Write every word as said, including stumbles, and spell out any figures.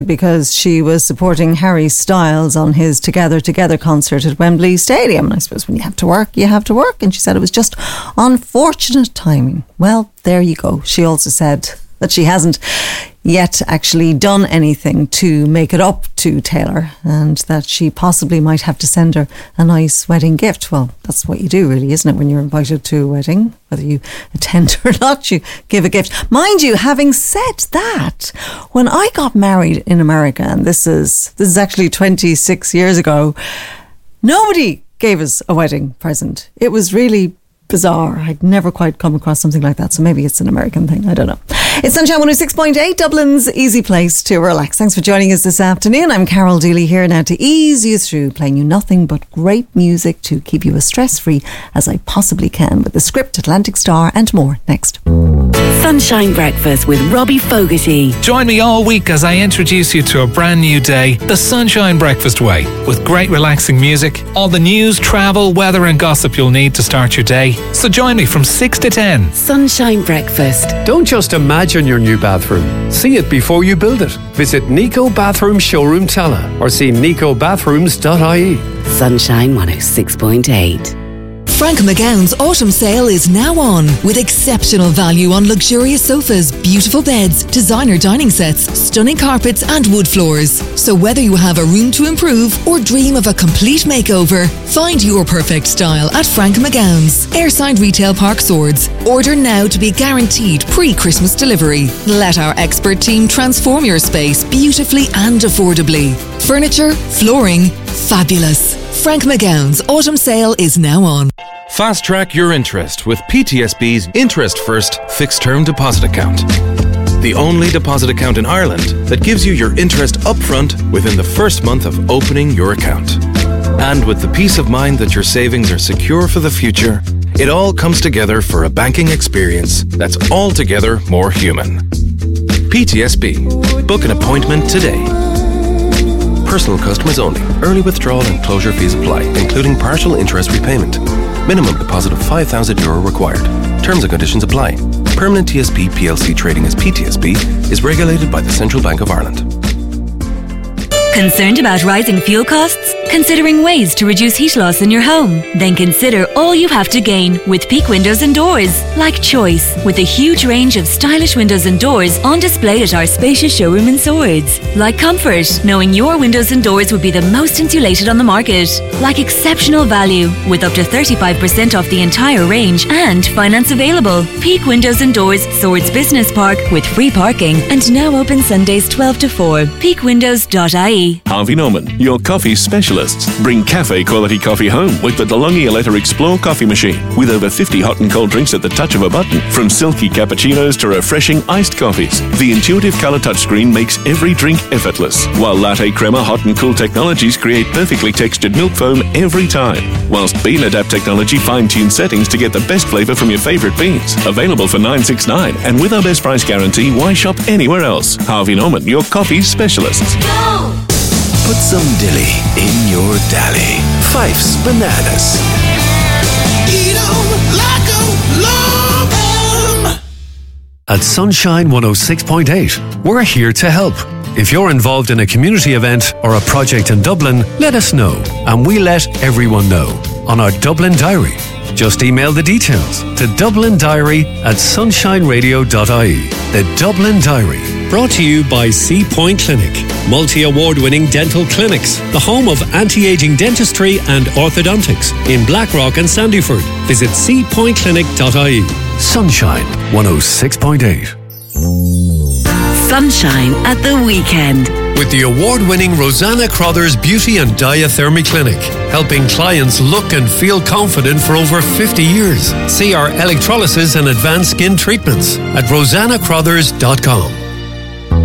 because she was supporting Harry Styles on his Together Together concert at Wembley Stadium. And I suppose when you have to work, you have to work. And she said it was just unfortunate timing. Well, there you go. She also said that she hasn't yet actually done anything to make it up to Taylor, and that she possibly might have to send her a nice wedding gift. Well, that's what you do really, isn't it, when you're invited to a wedding? Whether you attend or not, you give a gift. Mind you, having said that, when I got married in America, and this is this is actually twenty-six years ago, nobody gave us a wedding present. It was really bizarre. I'd never quite come across something like that, so maybe it's an American thing, I don't know. It's Sunshine one oh six point eight, Dublin's easy place to relax. Thanks for joining us this afternoon. I'm Carol Deely here now to ease you through, playing you nothing but great music to keep you as stress-free as I possibly can, with the Script, Atlantic Star and more next. Sunshine Breakfast with Robbie Fogarty. Join me all week as I introduce you to a brand new day, the Sunshine Breakfast way, with great relaxing music, all the news, travel, weather and gossip you'll need to start your day. So join me from six to ten. Sunshine Breakfast. Don't just imagine your new bathroom. See it before you build it. Visit Nico Bathroom Showroom Tala or see nico bathrooms dot I E. Sunshine one oh six point eight. Frank McGowan's autumn sale is now on, with exceptional value on luxurious sofas, beautiful beds, designer dining sets, stunning carpets and wood floors. So whether you have a room to improve or dream of a complete makeover, find your perfect style at Frank McGowan's, Airside Retail Park Swords. Order now to be guaranteed pre-Christmas delivery. Let our expert team transform your space beautifully and affordably. Furniture, flooring, fabulous. Frank McGowan's autumn sale is now on. Fast track your interest with P T S B's Interest First Fixed Term Deposit Account. The only deposit account in Ireland that gives you your interest upfront within the first month of opening your account. And with the peace of mind that your savings are secure for the future, it all comes together for a banking experience that's altogether more human. P T S B. Book an appointment today. Personal customers only. Early withdrawal and closure fees apply, including partial interest repayment. Minimum deposit of five thousand euro required. Terms and conditions apply. Permanent T S B P L C trading as P T S B is regulated by the Central Bank of Ireland. Concerned about rising fuel costs? Considering ways to reduce heat loss in your home? Then consider all you have to gain with Peak Windows and Doors. Like choice, with a huge range of stylish windows and doors on display at our spacious showroom in Swords. Like comfort, knowing your windows and doors would be the most insulated on the market. Like exceptional value, with up to thirty-five percent off the entire range and finance available. Peak Windows and Doors, Swords Business Park, with free parking and now open Sundays twelve to four. peak windows dot I E. Harvey Norman, your coffee specialists. Bring cafe quality coffee home with the DeLonghi Eletta Explore coffee machine, with over fifty hot and cold drinks at the touch of a button, from silky cappuccinos to refreshing iced coffees. The intuitive color touchscreen makes every drink effortless, while latte crema hot and cool technologies create perfectly textured milk foam every time, whilst Bean Adapt technology fine-tunes settings to get the best flavor from your favorite beans. Available for nine sixty-nine, and with our best price guarantee, why shop anywhere else? Harvey Norman, your coffee specialists. Go! Put some dilly in your dally. Fife's Bananas. Eat 'em like 'em, love 'em. At Sunshine one oh six point eight, we're here to help. If you're involved in a community event or a project in Dublin, let us know, and we let everyone know on our Dublin Diary. Just email the details to dublin diary at sunshine radio dot I E. The Dublin Diary. Brought to you by C Point Clinic, multi-award-winning dental clinics, the home of anti-aging dentistry and orthodontics in Blackrock and Sandyford. Visit c point clinic dot I E. Sunshine one oh six point eight. Sunshine at the weekend. With the award-winning Rosanna Crothers Beauty and Diathermy Clinic, helping clients look and feel confident for over fifty years. See our electrolysis and advanced skin treatments at rosanna crothers dot com.